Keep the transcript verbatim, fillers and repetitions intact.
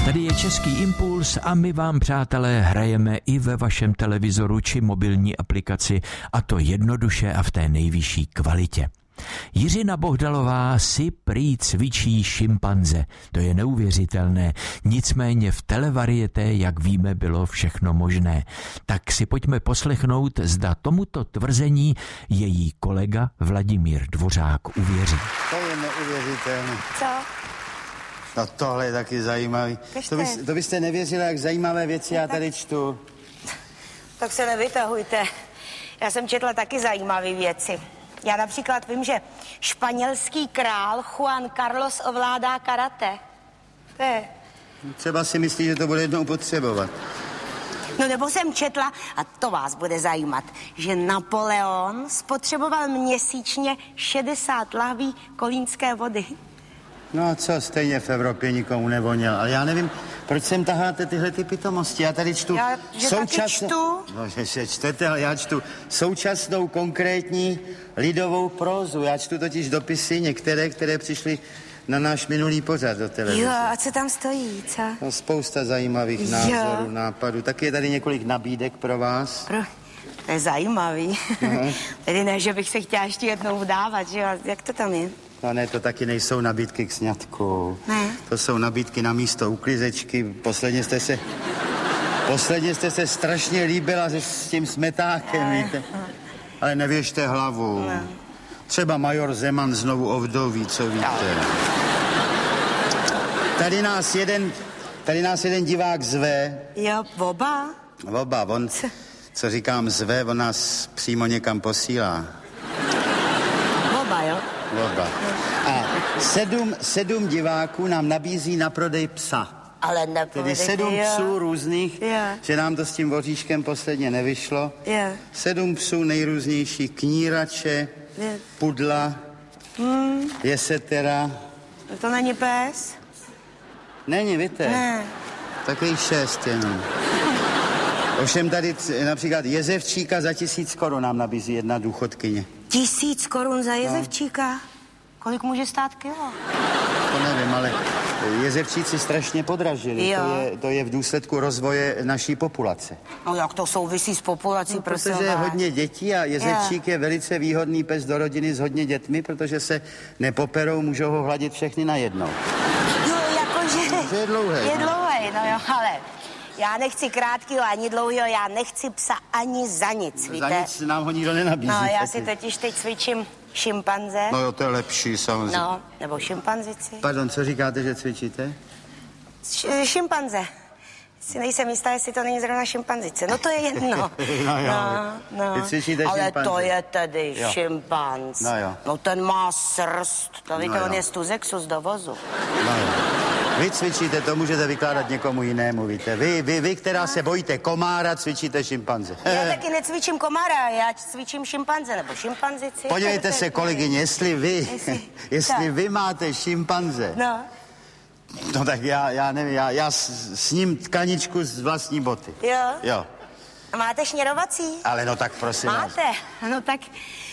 Tady je Český impuls a my vám, přátelé, hrajeme i ve vašem televizoru či mobilní aplikaci, a to jednoduše a v té nejvyšší kvalitě. Jiřina Bohdalová si prý cvičí šimpanze. To je neuvěřitelné, nicméně v televariete, jak víme, bylo všechno možné. Tak si pojďme poslechnout, zda tomuto tvrzení její kolega Vladimír Dvořák uvěří. To je neuvěřitelné. Co? No tohle je taky zajímavý. To, bys, to byste nevěřila, jak zajímavé věci já tady čtu. Tak se nevytahujte. Já jsem četla taky zajímavé věci. Já například vím, že španělský král Juan Carlos ovládá karate. To je. Třeba si myslí, že to bude jednou potřebovat. No nebo jsem četla, a to vás bude zajímat, že Napoleon spotřeboval měsíčně šedesát lahví kolínské vody. No a co, stejně v Evropě nikomu nevoněl. Ale já nevím, proč sem taháte tyhle ty pitomosti. Já tady čtu... Já, že současnou... taky čtu? No, že se čtete, ale já čtu současnou konkrétní lidovou prózu. Já čtu totiž dopisy některé, které přišly na náš minulý pořad do televize. Jo, a co tam stojí, co? No, spousta zajímavých názorů, nápadů. Taky je tady několik nabídek pro vás. Pro... To je zajímavý. Tedy ne, že bych se chtěla ještě jednou vdávat, že jo? Jak to tam je? No ne, to taky nejsou nabídky k sňatku. Ne. To jsou nabídky na místo uklizečky. Posledně jste se... Posledně jste se strašně líbila se, s tím smetákem, ne. Víte? Ale nevěžte hlavu. Ne. Třeba major Zeman znovu ovdoví, co víte. Tady nás jeden... Tady nás jeden divák zve. Jo, oba? Oba, on... Co říkám zve, on nás přímo někam posílá. Oba, jo? Oba. A sedm, sedm diváků nám nabízí na prodej psa. Ale nepovedete, tedy sedm jo. psů různých, jo. že nám to s tím voříškem posledně nevyšlo. Jo. Sedm psů nejrůznější, knírače, jo. Pudla, hmm. jesetera. To není pes? Není, víte? Ne. Takových šest jenom. Ovšem tady například jezevčíka za tisíc korun nám nabízí jedna důchodkyně. Tisíc korun za jezevčíka? No. Kolik může stát kilo? To nevím, ale jezevčíci strašně podražili. To je, to je v důsledku rozvoje naší populace. No jak to souvisí s populací, no, prosím protože je vás. hodně dětí a jezevčík je. je velice výhodný pes do rodiny s hodně dětmi, protože se nepoperou, můžou ho hladit všechny najednou. Jo, jakože... To je dlouhé. Je dlouhé, no jo, ale... Já nechci krátkýho ani dlouhýho, já nechci psa ani za nic, víte? Za nic nám ho nikdo nenabízí. No, já taky. si totiž teď cvičím šimpanze. No jo, to je lepší, samozřejmě. No, nebo šimpanzici. Pardon, co říkáte, že cvičíte? Š- šimpanze. Si nejsem jistá, jestli to není zrovna šimpanzice. No to je jedno. no jo, no, no. Vy cvičíte ale šimpanze. to je tedy jo. šimpanz. No jo. No ten má srst. To víte, no on je z Tuzexu z dovozu. No jo. Vy cvičíte, to můžete vykládat někomu jinému, víte. Vy, vy, vy, která se bojíte komára, cvičíte šimpanze. Já taky necvičím komára, já cvičím šimpanze, nebo šimpanzici. Podívejte se, kolegyně, jestli vy, jestli, jestli vy máte šimpanze, no. no tak já, já nevím, já, já s, s ním tkaničku z vlastní boty. Jo? Jo. A máte šněrovací? Ale no tak prosím Máte? vás. No tak